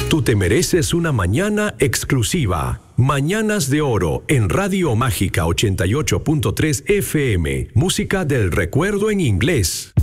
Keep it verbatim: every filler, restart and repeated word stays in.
Tú te mereces una mañana exclusiva. Mañanas de Oro en Radio Mágica ochenta y ocho punto tres F M. Música del recuerdo en inglés.